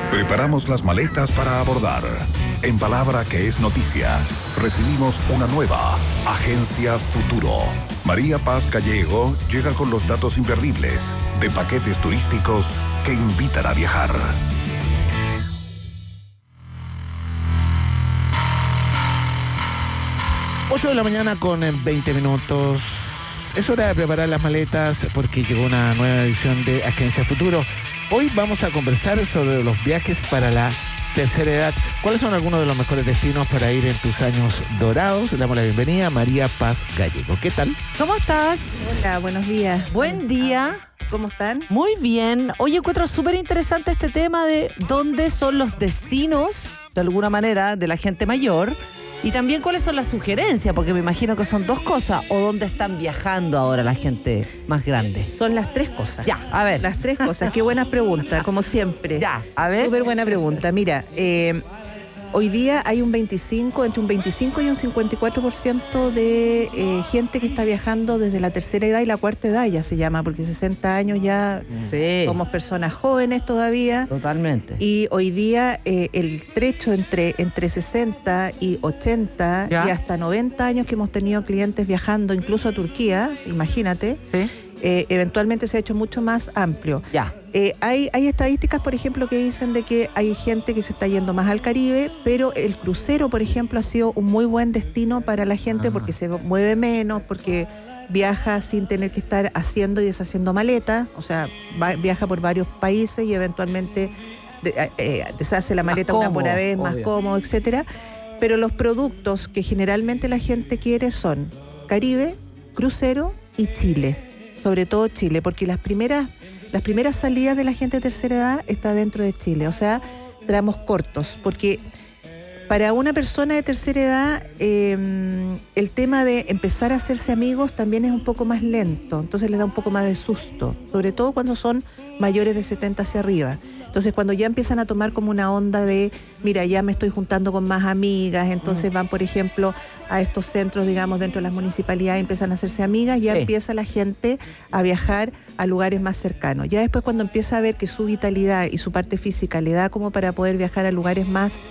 Preparamos las maletas para abordar. En palabra que es noticia, recibimos una nueva Agencia Futuro. María Paz Gallego llega con los datos imperdibles de paquetes turísticos que invitan a viajar. Ocho de la mañana con 20 minutos. Es hora de preparar las maletas porque llegó una nueva edición de Agencia Futuro. Hoy vamos a conversar sobre los viajes para la tercera edad. ¿Cuáles son algunos de los mejores destinos para ir en tus años dorados? Le damos la bienvenida a María Paz Gallego. ¿Qué tal? ¿Cómo estás? Hola, buenos días. Buen día. ¿Cómo están? Muy bien. Oye, encuentro súper interesante este tema de dónde son los destinos, de alguna manera, de la gente mayor. Y también cuáles son las sugerencias, porque me imagino que son dos cosas. O dónde están viajando ahora la gente más grande. Son las tres cosas. Ya, a ver. Las tres cosas. Qué buena pregunta, como siempre. Ya, a ver. Súper buena pregunta. Mira, hoy día hay entre un 25 y un 54% de gente que está viajando desde la tercera edad y la cuarta edad, ya se llama, porque 60 años ya somos personas jóvenes todavía. Totalmente. Y hoy día el trecho entre 60 y 80 ¿Ya? y hasta 90 años que hemos tenido clientes viajando incluso a Turquía, imagínate. Sí. Eventualmente se ha hecho mucho más amplio. Ya. Hay estadísticas, por ejemplo, que dicen de que hay gente que se está yendo más al Caribe, pero el crucero, por ejemplo, ha sido un muy buen destino para la gente porque se mueve menos, porque viaja sin tener que estar haciendo y deshaciendo maletas, o sea, viaja por varios países y eventualmente deshace la maleta una por vez, más cómodo, etcétera. Pero los productos que generalmente la gente quiere son Caribe, crucero y Chile. Sobre todo Chile, porque las primeras salidas de la gente de tercera edad está dentro de Chile, o sea, tramos cortos, porque para una persona de tercera edad el tema de empezar a hacerse amigos también es un poco más lento, entonces les da un poco más de susto, sobre todo cuando son mayores de 70 hacia arriba. Entonces cuando ya empiezan a tomar como una onda de, mira, ya me estoy juntando con más amigas, entonces van, por ejemplo, a estos centros, digamos, dentro de las municipalidades, empiezan a hacerse amigas, ya empieza la gente a viajar a lugares más cercanos. Ya después cuando empieza a ver que su vitalidad y su parte física le da como para poder viajar a lugares más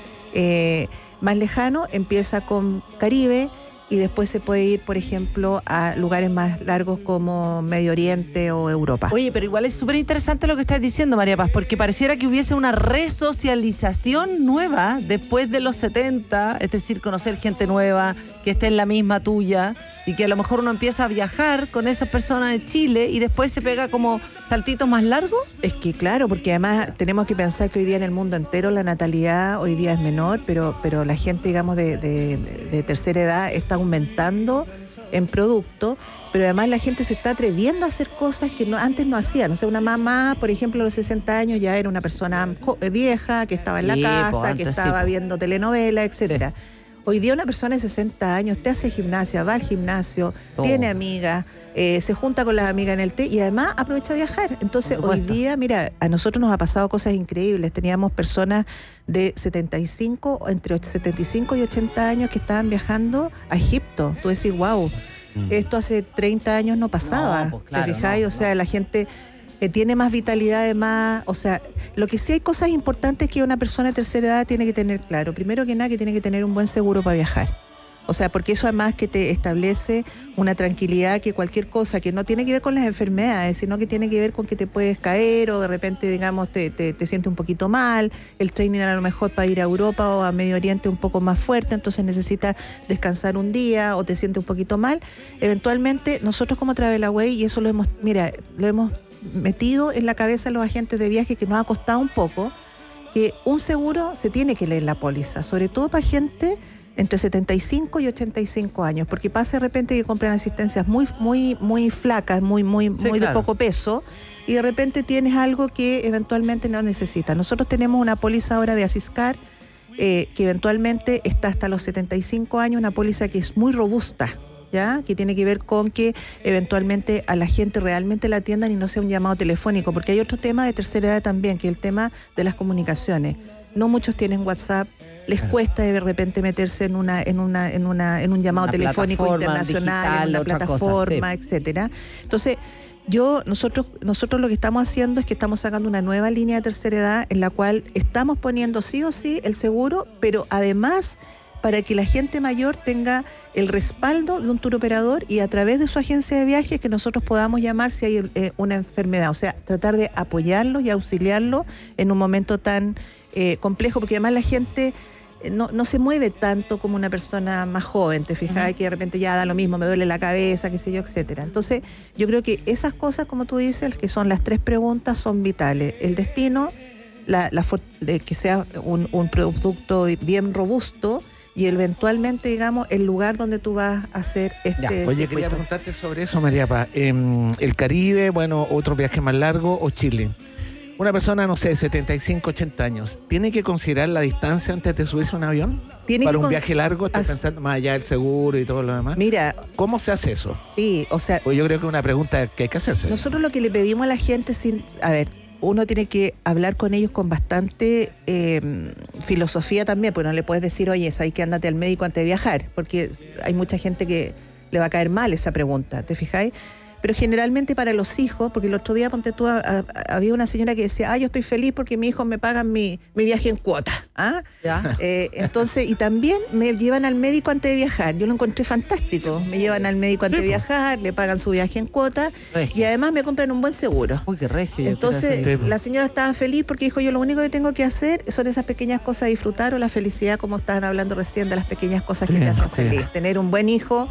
lejano, empieza con Caribe y después se puede ir, por ejemplo, a lugares más largos como Medio Oriente o Europa. Oye, pero igual es súper interesante lo que estás diciendo, María Paz, porque pareciera que hubiese una resocialización nueva después de los 70, es decir, conocer gente nueva, que esté en la misma tuya, y que a lo mejor uno empieza a viajar con esas personas de Chile y después se pega como saltitos más largos. Es que claro, porque además tenemos que pensar que hoy día en el mundo entero la natalidad hoy día es menor, pero la gente, digamos, de tercera edad está aumentando en producto, pero además la gente se está atreviendo a hacer cosas que antes no hacían. O sea, una mamá, por ejemplo, a los 60 años ya era una persona vieja, que estaba en la casa, que estaba viendo telenovelas, etcétera. Sí. Hoy día una persona de 60 años te hace gimnasia, va al gimnasio, tiene amigas, se junta con las amigas en el té y además aprovecha a viajar. Entonces hoy día, mira, a nosotros nos ha pasado cosas increíbles. Teníamos personas de 75, entre 75 y 80 años que estaban viajando a Egipto. Tú decís, wow, esto hace 30 años no pasaba. No, pues claro, ¿te fijáis? O sea, la gente tiene más vitalidad, además. O sea, lo que sí hay cosas importantes que una persona de tercera edad tiene que tener claro. Primero que nada, que tiene que tener un buen seguro para viajar. O sea, porque eso además que te establece una tranquilidad que cualquier cosa que no tiene que ver con las enfermedades, sino que tiene que ver con que te puedes caer o de repente, digamos, te sientes un poquito mal, el training a lo mejor para ir a Europa o a Medio Oriente un poco más fuerte, entonces necesitas descansar un día o te sientes un poquito mal. Eventualmente, nosotros como Travelaway, y eso lo hemos metido en la cabeza a los agentes de viaje, que nos ha costado un poco, que un seguro se tiene que leer la póliza, sobre todo para gente entre 75 y 85 años, porque pasa de repente que compran asistencias muy flacas, muy claro, de poco peso, y de repente tienes algo que eventualmente no necesitas. Nosotros tenemos una póliza ahora de Asiscar, que eventualmente está hasta los 75 años, una póliza que es muy robusta, ¿ya? Que tiene que ver con que eventualmente a la gente realmente la atiendan y no sea un llamado telefónico, porque hay otro tema de tercera edad también, que es el tema de las comunicaciones. No muchos tienen WhatsApp, les cuesta de repente meterse en un llamado telefónico internacional, digital, en una plataforma, etcétera. Entonces, Nosotros lo que estamos haciendo es que estamos sacando una nueva línea de tercera edad en la cual estamos poniendo sí o sí el seguro, pero además para que la gente mayor tenga el respaldo de un turoperador y a través de su agencia de viajes que nosotros podamos llamar si hay una enfermedad. O sea, tratar de apoyarlos y auxiliarlos en un momento tan complejo, porque además la gente no se mueve tanto como una persona más joven, te fijas, que de repente ya da lo mismo, me duele la cabeza, qué sé yo, etcétera. Entonces, yo creo que esas cosas, como tú dices, que son las 3 preguntas, son vitales. El destino, que sea un producto bien robusto, y eventualmente, digamos, el lugar donde tú vas a hacer Oye, quería preguntarte sobre eso, María Paz. El Caribe, bueno, otro viaje más largo, o Chile. Una persona, no sé, de 75, 80 años, ¿tiene que considerar la distancia antes de subirse a un avión? Para un viaje largo, estás pensando más allá del seguro y todo lo demás. Mira, ¿cómo se hace eso? Sí, o sea... Pues yo creo que es una pregunta que hay que hacerse. Nosotros lo que le pedimos a la gente, uno tiene que hablar con ellos con bastante filosofía también, pues no le puedes decir, oye, ¿sabes que ándate al médico antes de viajar? Porque hay mucha gente que le va a caer mal esa pregunta, ¿te fijáis? Pero generalmente para los hijos, porque el otro día, ponte tú, había una señora que decía, yo estoy feliz porque mis hijos me pagan mi viaje en cuota. Entonces, y también me llevan al médico antes de viajar. Yo lo encontré fantástico. Me llevan al médico antes de viajar, le pagan su viaje en cuota y además me compran un buen seguro. Uy, qué regio. Entonces, la señora estaba feliz porque dijo, yo lo único que tengo que hacer son esas pequeñas cosas de disfrutar, o la felicidad, como estaban hablando recién, de las pequeñas cosas que te hacen feliz. Tener un buen hijo.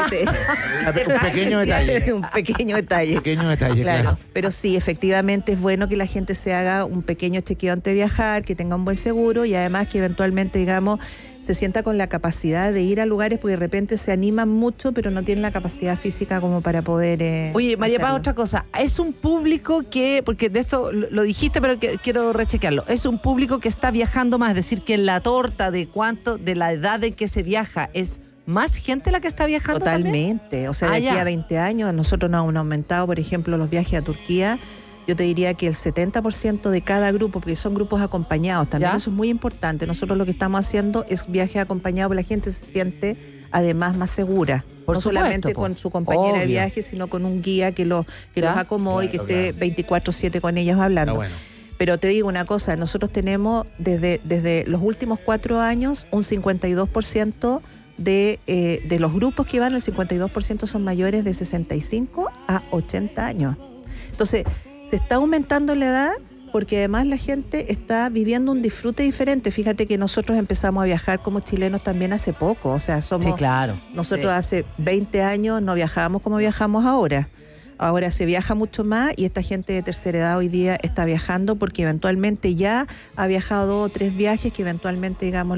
Un pequeño detalle. Pequeño detalle. Claro. Pero sí, efectivamente es bueno que la gente se haga un pequeño chequeo antes de viajar, que tenga un buen seguro y además que eventualmente, digamos, se sienta con la capacidad de ir a lugares, porque de repente se animan mucho, pero no tienen la capacidad física como para poder Oye, María Paz, hacerlo. otra cosa. Es un público que, porque de esto lo dijiste, pero quiero rechequearlo. Es un público que está viajando más, es decir, que en la torta de la edad en que se viaja es ¿más gente la que está viajando? Totalmente. También? O sea, de aquí a 20 años nosotros nos hemos aumentado, por ejemplo, los viajes a Turquía. Yo te diría que el 70% de cada grupo, porque son grupos acompañados, también eso es muy importante. Nosotros lo que estamos haciendo es viajes acompañados, porque la gente se siente además más segura. Por no supuesto, solamente con su compañera de viaje, sino con un guía que los acomode y que esté 24/7 con ellos hablando. Bueno. Pero te digo una cosa, nosotros tenemos desde los últimos 4 años un 52% de los grupos que van, el 52% son mayores de 65 a 80 años. Entonces, se está aumentando la edad porque además la gente está viviendo un disfrute diferente. Fíjate que nosotros empezamos a viajar como chilenos también hace poco. O sea, nosotros hace 20 años no viajábamos como viajamos ahora. Ahora se viaja mucho más y esta gente de tercera edad hoy día está viajando porque eventualmente ya ha viajado 2 o 3 viajes que eventualmente, digamos,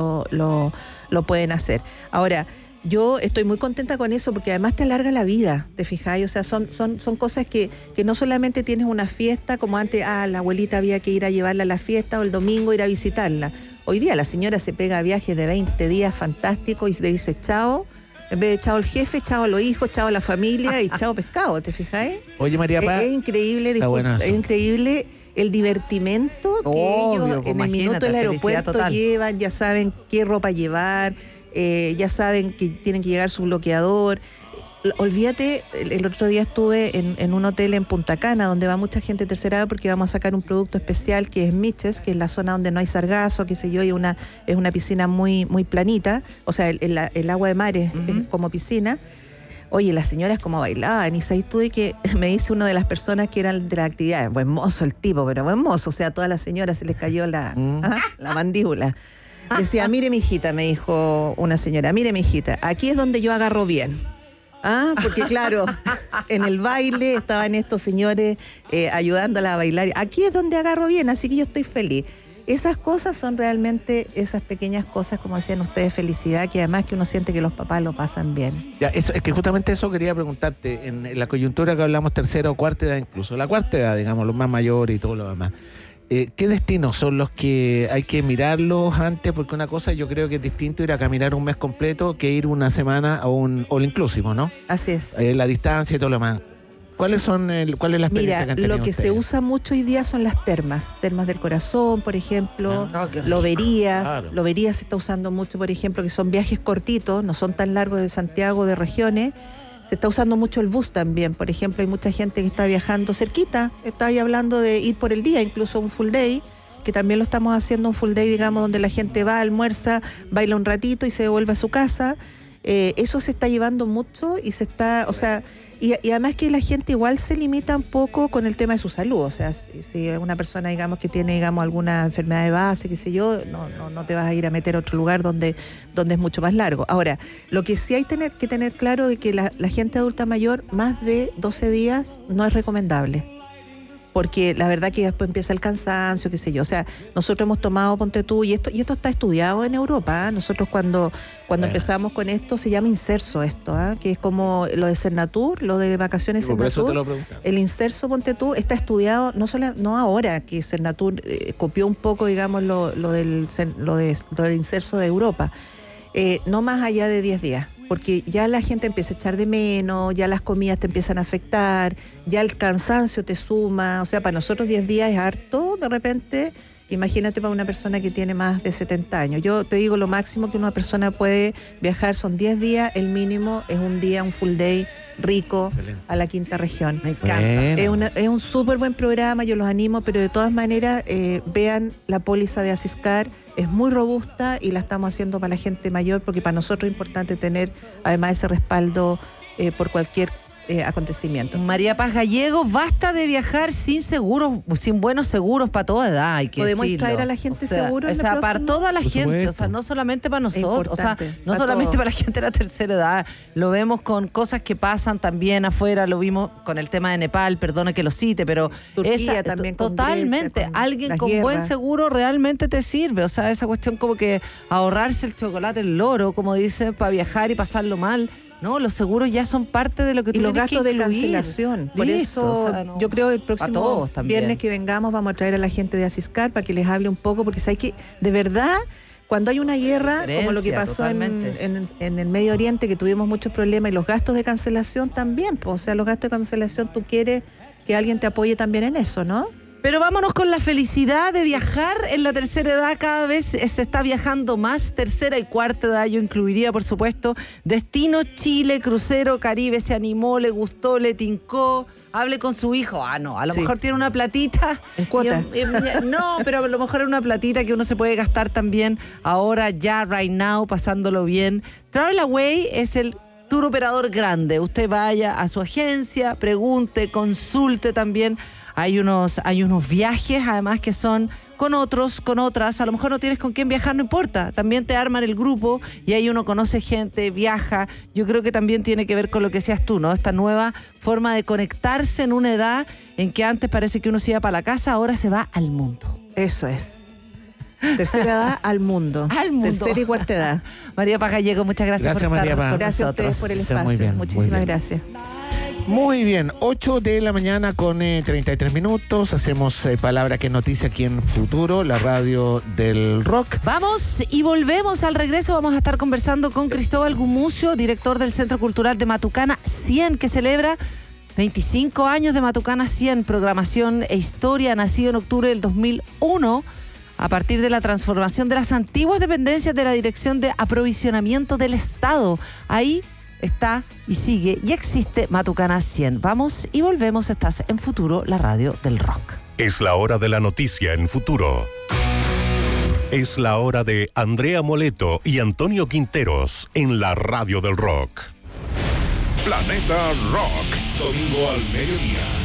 lo pueden hacer. Ahora, yo estoy muy contenta con eso porque además te alarga la vida, ¿te fijáis? O sea, son cosas que no solamente tienes una fiesta como antes, la abuelita había que ir a llevarla a la fiesta o el domingo ir a visitarla. Hoy día la señora se pega viajes de 20 días fantásticos y le dice chao. En vez de chao el jefe, chao a los hijos, chao a la familia y chao pescado, ¿te fijáis? Oye, María Paz. Es increíble, es increíble el divertimento que ellos en el minuto del aeropuerto llevan, ya saben qué ropa llevar, ya saben que tienen que llegar su bloqueador. Olvídate, el otro día estuve en un hotel en Punta Cana donde va mucha gente de tercera edad porque vamos a sacar un producto especial que es Miches, que es la zona donde no hay sargazo, qué sé yo, y es una piscina muy, muy planita, o sea, el agua de mar es como piscina. Oye, las señoras como bailaban, y sabes tú de que me dice una de las personas que eran de la actividad, buen mozo el tipo, pero buen mozo, o sea, a todas las señoras se les cayó la mandíbula. Decía, mire mijita, me dijo una señora, mire mijita, aquí es donde yo agarro bien. Porque claro, en el baile estaban estos señores ayudándola a bailar. Aquí es donde agarro bien, así que yo estoy feliz. Esas cosas son realmente esas pequeñas cosas, como decían ustedes, felicidad, que además que uno siente que los papás lo pasan bien. Ya, es que justamente eso quería preguntarte, en la coyuntura que hablamos tercera o cuarta edad incluso, la cuarta edad, digamos, los más mayores y todo lo demás. ¿Qué destinos son los que hay que mirarlos antes? Porque una cosa yo creo que es distinto ir a caminar un mes completo que ir una semana a un all inclusive, ¿no? Así es. La distancia y todo lo demás. ¿Cuál es la experiencia que han tenido lo que ustedes? se usa mucho hoy día son las termas del corazón, por ejemplo, Loberías. Claro. Loberías se está usando mucho, por ejemplo, que son viajes cortitos, no son tan largos de Santiago, de regiones. Se está usando mucho el bus también. Por ejemplo, hay mucha gente que está viajando cerquita. Está ahí hablando de ir por el día, incluso un full day, que también lo estamos haciendo un full day, digamos, donde la gente va, almuerza, baila un ratito y se devuelve a su casa. Eso se está llevando mucho y se está, o sea, y además que la gente igual se limita un poco con el tema de su salud. O sea, si es una persona, digamos, que tiene, digamos, alguna enfermedad de base, qué sé yo, no te vas a ir a meter a otro lugar donde es mucho más largo. Ahora, lo que sí hay que tener claro de que la gente adulta mayor, más de 12 días no es recomendable. Porque la verdad que después empieza el cansancio, qué sé yo. O sea, nosotros hemos tomado, ponte tú, y esto está estudiado en Europa, ¿eh? Nosotros cuando empezamos con esto, se llama inserso esto, ¿eh? Que es como lo de Cernatur, lo de vacaciones Cernatur. El inserso, ponte tú, está estudiado, no ahora que Cernatur copió un poco, digamos, lo del inserso de Europa. No más allá de 10 días. Porque ya la gente empieza a echar de menos, ya las comidas te empiezan a afectar, ya el cansancio te suma. O sea, para nosotros 10 días es harto, de repente. Imagínate para una persona que tiene más de 70 años. Yo te digo, lo máximo que una persona puede viajar son 10 días, el mínimo es un día, un full day rico. Excelente. A la quinta región. Me encanta. Es un súper buen programa, yo los animo, pero de todas maneras vean la póliza de Asiscar, es muy robusta y la estamos haciendo para la gente mayor, porque para nosotros es importante tener además ese respaldo por cualquier acontecimiento. María Paz Gallego, basta de viajar sin seguros, sin buenos seguros para toda edad, hay que ¿Podemos decirlo. traer a la gente seguro? O sea, para toda la gente, o sea, no solamente para nosotros, o sea, no solamente para la gente de la tercera edad, lo vemos con cosas que pasan también afuera, lo vimos con el tema de Nepal, perdona que lo cite, pero Turquía también totalmente, Grecia, alguien con buen seguro realmente te sirve, o sea, esa cuestión como que ahorrarse el chocolate, el loro, como dice, para viajar y pasarlo mal. No, los seguros ya son parte de lo que tú tienes que incluir. Y los gastos de cancelación. Por eso, o sea, yo creo que el próximo viernes que vengamos vamos a traer a la gente de Asiscar para que les hable un poco, porque sabes que, de verdad, cuando hay una guerra, como lo que pasó en el Medio Oriente, que tuvimos muchos problemas, y los gastos de cancelación también, pues, o sea, los gastos de cancelación, tú quieres que alguien te apoye también en eso, ¿no? Pero vámonos con la felicidad de viajar en la tercera edad. Cada vez se está viajando más, tercera y cuarta edad. Yo incluiría, por supuesto, destino Chile, crucero Caribe. Se animó, le gustó, le tincó. Hable con su hijo. Ah, no, a lo mejor tiene una platita. ¿En cuota? No, pero a lo mejor es una platita que uno se puede gastar también ahora, ya, right now, pasándolo bien. Travel Away es el tour operador grande. Usted vaya a su agencia, pregunte, consulte también. Hay unos viajes, además, que son con otros, con otras. A lo mejor no tienes con quién viajar, no importa. También te arman el grupo y ahí uno conoce gente, viaja. Yo creo que también tiene que ver con lo que seas tú, ¿no? Esta nueva forma de conectarse en una edad en que antes parece que uno se iba para la casa, ahora se va al mundo. Eso es. Tercera edad al mundo. Al mundo. Tercera y cuarta edad. María Paz Gallego, muchas gracias por estar con nosotros. Gracias a ustedes por el espacio. Muy bien, muchísimas gracias. Muy bien, 8 de la mañana con 33 minutos. Hacemos Palabra que es Noticia aquí en Futuro, la radio del rock. Vamos y volvemos al regreso. Vamos a estar conversando con Cristóbal Gumucio, director del Centro Cultural de Matucana 100, que celebra 25 años de Matucana 100, programación e historia, nacido en octubre del 2001, a partir de la transformación de las antiguas dependencias de la Dirección de Aprovisionamiento del Estado. Ahí está y sigue y existe Matucana 100. Vamos y volvemos. Estás en Futuro, la radio del rock. Es la hora de la noticia en Futuro. Es la hora de Andrea Moleto y Antonio Quinteros en la radio del rock. Planeta Rock, domingo al mediodía.